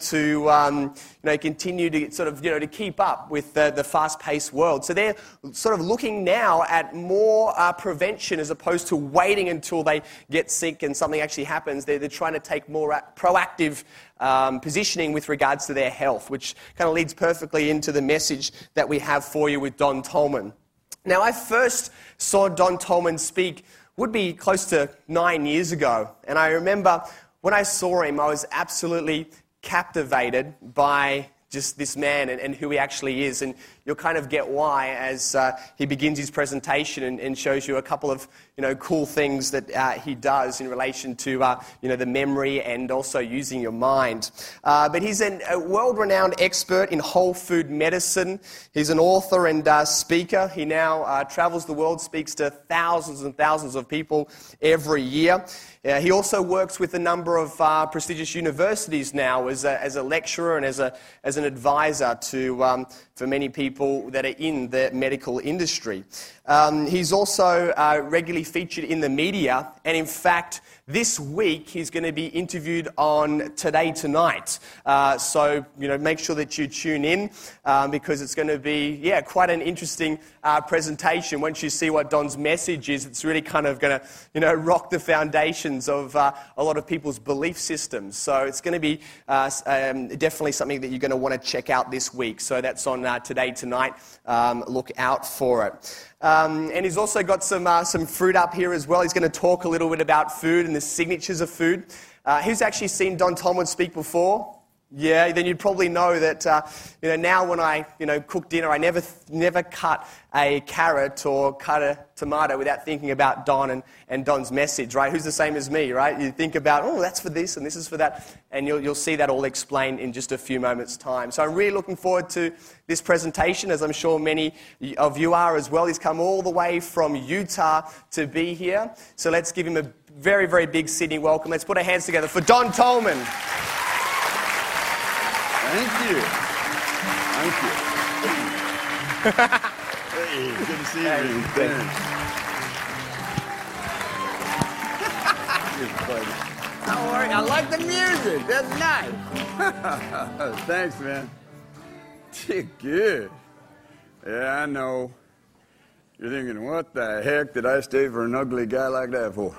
to continue to to keep up with the fast-paced world. So they're sort of looking now at more prevention as opposed to waiting until they get sick and something actually happens. They're trying to take more proactive positioning with regards to their health, which kind of leads perfectly into the message that we have for you with Don Tolman. Now, I first saw Don Tolman speak, would be close to 9 years ago, and I remember when I saw him, I was absolutely captivated by just this man and who he actually is, and you'll kind of get why as he begins his presentation and shows you a couple of cool things that he does in relation to the memory and also using your mind. But he's a world-renowned expert in whole food medicine. He's an author and speaker. He now travels the world, speaks to thousands and thousands of people every year. He also works with a number of prestigious universities now as a lecturer and as an advisor to for many people that are in the medical industry. He's also regularly featured in the media, and in fact, this week he's going to be interviewed on Today Tonight. So make sure that you tune in because it's going to be quite an interesting presentation. Once you see what Don's message is, it's really kind of going to rock the foundations of a lot of people's belief systems. So it's going to be definitely something that you're going to want to check out this week. So that's on Today Tonight. Look out for it. And he's also got some fruit up here as well. He's going to talk a little bit about food and the signatures of food. Who's actually seen Don Tolman speak before? Yeah, then you'd probably know that, now when I, cook dinner, I never cut a carrot or cut a tomato without thinking about Don and Don's message, right? Who's the same as me, right? You think about, that's for this and this is for that, and you'll see that all explained in just a few moments' time. So I'm really looking forward to this presentation, as I'm sure many of you are as well. He's come all the way from Utah to be here. So let's give him a very, very big Sydney welcome. Let's put our hands together for Don Tolman. Thank you. Thank you. Hey, good to see you. Thanks. How are you? I like the music. That's nice. Thanks, man. Good. Yeah, I know. You're thinking, what the heck did I stay for an ugly guy like that for?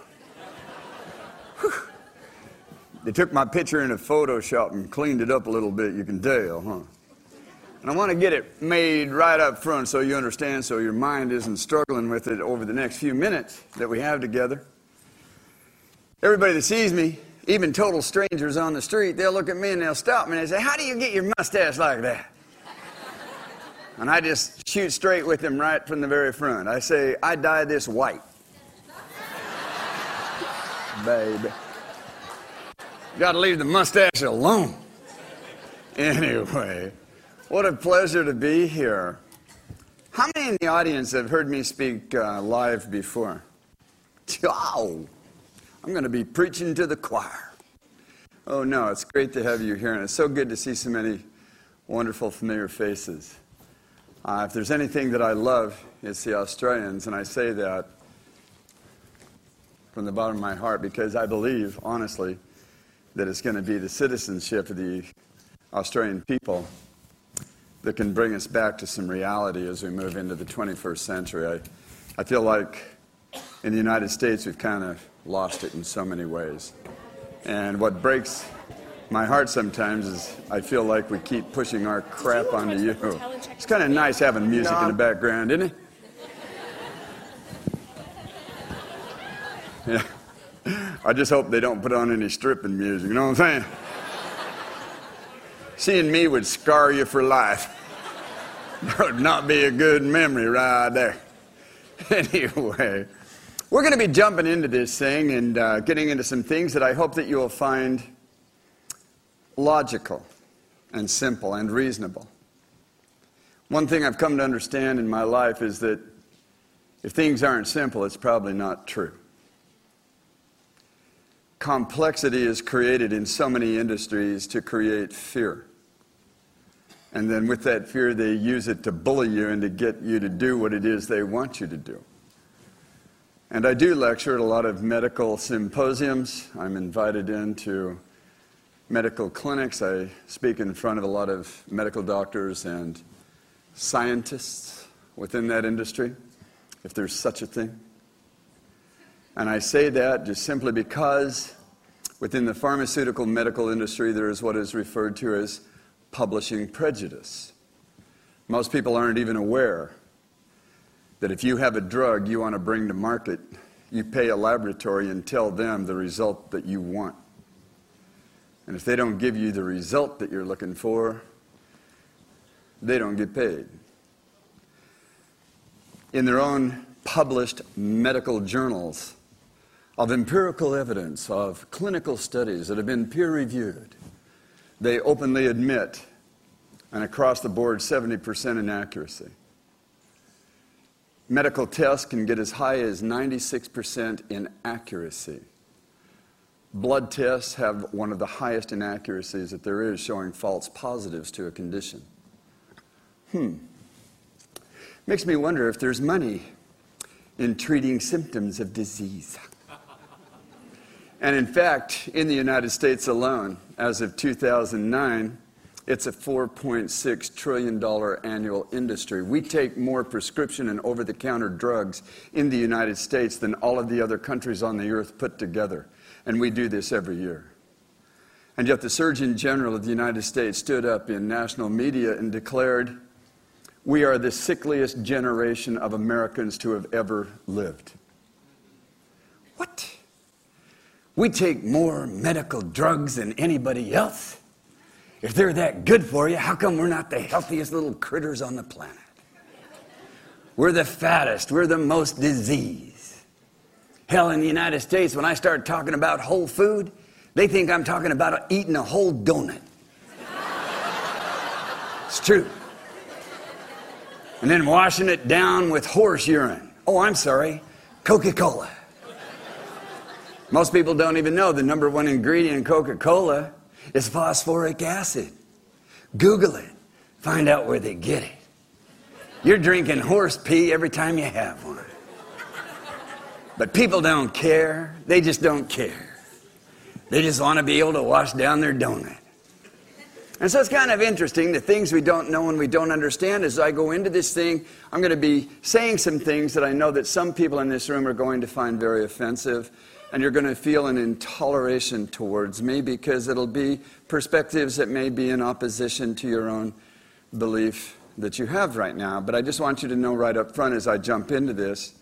They took my picture into Photoshop and cleaned it up a little bit, you can tell, huh? And I want to get it made right up front so you understand, so your mind isn't struggling with it over the next few minutes that we have together. Everybody that sees me, even total strangers on the street, they'll look at me and they'll stop me and they say, how do you get your mustache like that? And I just shoot straight with them right from the very front. I say, I dye this white. Baby. Got to leave the mustache alone. Anyway, what a pleasure to be here. How many in the audience have heard me speak live before? Oh, I'm going to be preaching to the choir. Oh, no, it's great to have you here, and it's so good to see so many wonderful, familiar faces. If there's anything that I love, it's the Australians, and I say that from the bottom of my heart because I believe, honestly, that it's going to be the citizenship of the Australian people that can bring us back to some reality as we move into the 21st century. I feel like in the United States we've kind of lost it in so many ways. And what breaks my heart sometimes is I feel like we keep pushing our crap onto you. It's kind of nice having music in the background, isn't it? Yeah. I just hope they don't put on any stripping music, you know what I'm saying? Seeing me would scar you for life. That would not be a good memory right there. Anyway, we're going to be jumping into this thing and getting into some things that I hope that you will find logical and simple and reasonable. One thing I've come to understand in my life is that if things aren't simple, it's probably not true. Complexity is created in so many industries to create fear. And then with that fear, they use it to bully you and to get you to do what it is they want you to do. And I do lecture at a lot of medical symposiums. I'm invited into medical clinics. I speak in front of a lot of medical doctors and scientists within that industry, if there's such a thing. And I say that just simply because within the pharmaceutical medical industry, there is what is referred to as publishing prejudice. Most people aren't even aware that if you have a drug you want to bring to market, you pay a laboratory and tell them the result that you want. And if they don't give you the result that you're looking for, they don't get paid. In their own published medical journals of empirical evidence, of clinical studies that have been peer-reviewed, they openly admit an across-the-board 70% inaccuracy. Medical tests can get as high as 96% inaccuracy. Blood tests have one of the highest inaccuracies that there is, showing false positives to a condition. Makes me wonder if there's money in treating symptoms of disease. And in fact, in the United States alone, as of 2009, it's a $4.6 trillion annual industry. We take more prescription and over-the-counter drugs in the United States than all of the other countries on the earth put together. And we do this every year. And yet the Surgeon General of the United States stood up in national media and declared, "We are the sickliest generation of Americans to have ever lived." What? We take more medical drugs than anybody else? If they're that good for you, how come we're not the healthiest little critters on the planet? We're the fattest. We're the most diseased. Hell, in the United States, when I start talking about whole food, they think I'm talking about eating a whole donut. It's true. And then washing it down with horse urine. Oh, I'm sorry, Coca-Cola. Most people don't even know the number one ingredient in Coca-Cola is phosphoric acid. Google it. Find out where they get it. You're drinking horse pee every time you have one. But people don't care. They just don't care. They just want to be able to wash down their donut. And so it's kind of interesting, the things we don't know and we don't understand. As I go into this thing, I'm going to be saying some things that I know that some people in this room are going to find very offensive. And you're going to feel an intoleration towards me because it'll be perspectives that may be in opposition to your own belief that you have right now. But I just want you to know right up front as I jump into this